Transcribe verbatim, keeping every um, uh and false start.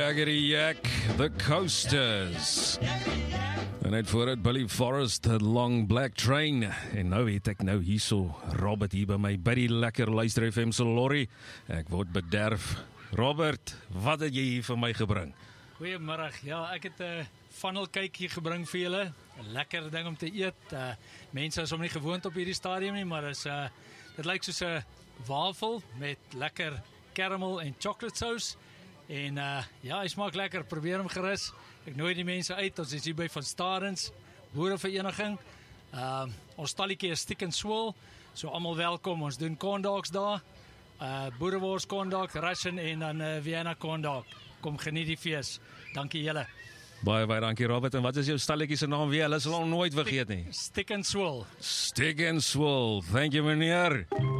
Yakety Yak, The Coasters. En net voor het Billy Forrest, The Long Black Train. En nou het ek nou hierso Robert hier by my, by die lekker Luister F M se lorry. Ek word bederf. Robert, wat het jy hier vir my gebring? Goeiemiddag, ja, ek het 'n uh, funnelcake hier gebring vir julle. 'n Lekker ding om te eet. Uh, mense is om nie gewoond op hierdie stadium nie, maar is, uh, dit lyk soos 'n wafel met lekker caramel en chocolate sauce. En uh, ja, hy smaak lekker, probeer hom gerus. Ek nooi die mense uit, ons is hier by Van Starens, boerevereniging. Uh, ons stalletjie is Stick and Swill, so almal welkom, ons doen corn dogs daar. Uh, boerewors corn dog, Russian en dan uh, Vienna corn dog. Kom geniet die fees. Dankie julle. Baie, baie dankie Robert. En wat is jou stalletjie se naam weer? Hulle sal hom nooit vergeet nie. Stick and Swill. Stick and Swill. Thank you meneer.